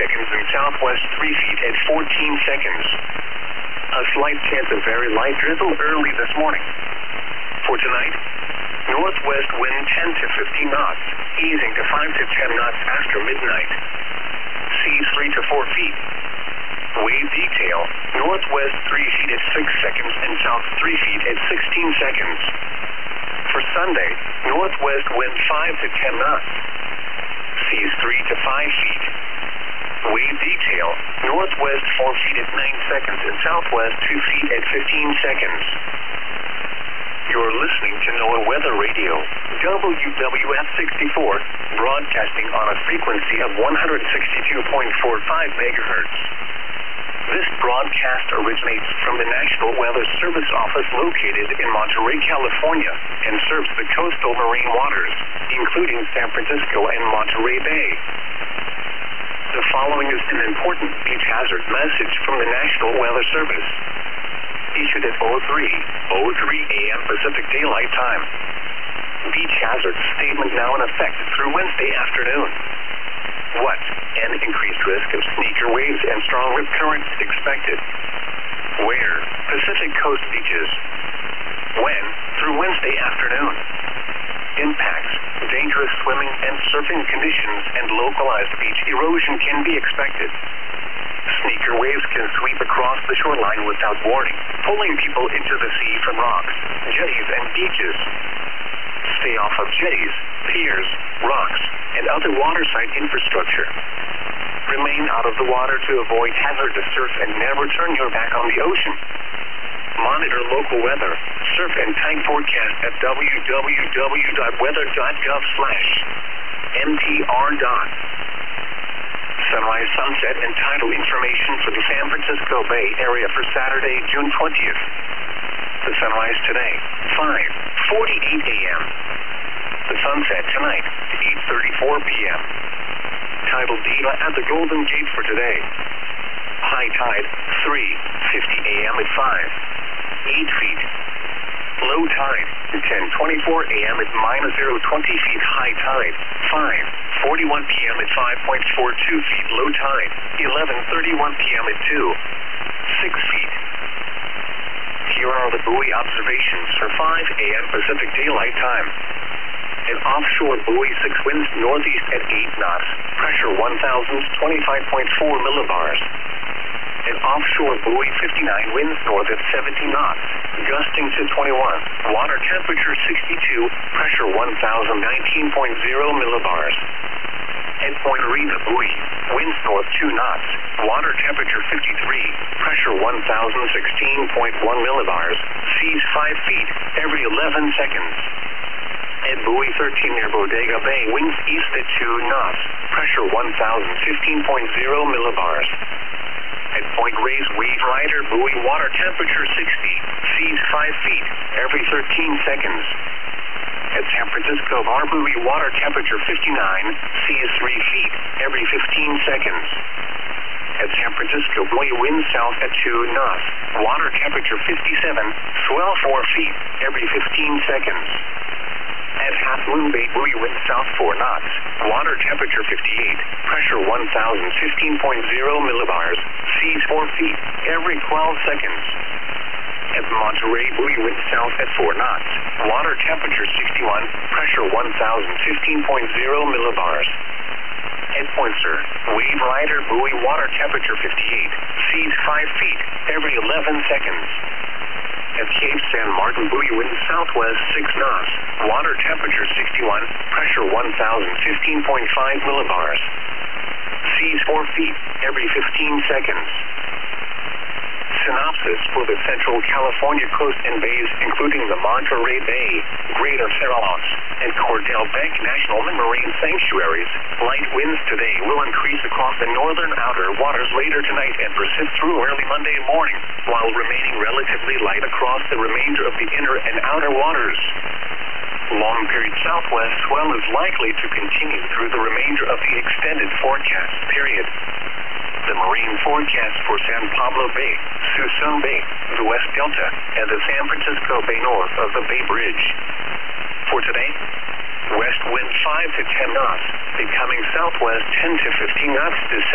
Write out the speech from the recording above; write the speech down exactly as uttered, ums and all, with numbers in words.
seconds and southwest three feet at fourteen seconds. A slight chance of very light drizzle early this morning. For tonight, northwest wind ten to fifteen knots, easing to five to ten knots after midnight. Seas three to four feet. Wave detail, northwest three feet at six seconds and south three feet at sixteen seconds. For Sunday, northwest wind five to ten knots. Seas three to five feet. Wave detail, northwest four feet at nine seconds and southwest two feet at fifteen seconds. You're listening to NOAA Weather Radio, W W F sixty-four, broadcasting on a frequency of one hundred sixty-two point four five megahertz. This broadcast originates from the National Weather Service office located in Monterey, California, and serves the coastal marine waters, including San Francisco and Monterey Bay. The following is an important beach hazard message from the National Weather Service. Issued at oh three oh three a m Pacific Daylight Time. Beach hazard statement now in effect through Wednesday afternoon. What? An increased risk of sneaker waves and strong rip currents expected. Where? Pacific coast beaches. When? Through Wednesday afternoon. Impacts, dangerous swimming and surfing conditions and localized beach erosion can be expected. Sneaker waves can sweep across the shoreline without warning, pulling people into the sea from rocks, jetties, and beaches. Stay off of jetties, piers, rocks, and other waterside infrastructure. Remain out of the water to avoid hazardous surf and never turn your back on the ocean. Monitor local weather, surf and tide forecast at w w w dot weather dot gov slash m t r dot. Sunrise, sunset, and tidal information for the San Francisco Bay Area for Saturday, June twentieth. The sunrise today, five forty-eight a m The sunset tonight, eight thirty-four p m Tidal data at the Golden Gate for today. High tide, three fifty a m at five, eight feet. Low tide, ten twenty-four a m at minus zero twenty feet. High tide, five forty-one p m at five point four two feet. Low tide, eleven thirty-one p m at two, six feet. Here are the buoy observations for five a m Pacific Daylight Time. An offshore buoy, six winds northeast at eight knots, pressure one thousand twenty-five point four millibars. An offshore buoy, fifty-nine, winds north at seventy knots, gusting to twenty-one, water temperature sixty-two, pressure one thousand nineteen point zero millibars. At Point Rena buoy, winds north two knots, water temperature fifty-three, pressure one thousand sixteen point one millibars, seas five feet every eleven seconds. At buoy thirteen near Bodega Bay, winds east at two knots, pressure one thousand fifteen point zero millibars. At Point Reyes Wave Rider buoy, water temperature sixty, seas five feet every thirteen seconds. At San Francisco Bar buoy, water temperature fifty-nine, seas three feet every fifteen seconds. At San Francisco buoy, wind south at two knots, water temperature fifty-seven, swell four feet every fifteen seconds. At Half Moon Bay buoy, wind south four knots, water temperature fifty-eight, pressure one thousand fifteen point zero millibars, seas four feet every twelve seconds. At Monterey buoy, wind south at four knots, water temperature sixty-one, pressure one thousand fifteen point zero millibars. At Point Sur, Wave Rider buoy, water temperature fifty-eight, seas five feet every eleven seconds. At Cape San Martin buoy, wind southwest six knots, water temperature sixty-one, pressure one thousand fifteen point five millibars. Seas four feet every fifteen seconds. Synopsis for the Central California coast and bays, including the Monterey Bay, Greater Farallones, and Cordell Bank National Marine Sanctuaries. Light winds today will increase across the northern outer waters later tonight and persist through early Monday morning, while remaining relatively light across the remainder of the inner and outer waters. Long-period southwest swell is likely to continue through the remainder of the extended forecast period. The marine forecast for San Pablo Bay, Suisun Bay, the West Delta, and the San Francisco Bay north of the Bay Bridge. For today, west wind five to ten knots, becoming southwest ten to fifteen knots this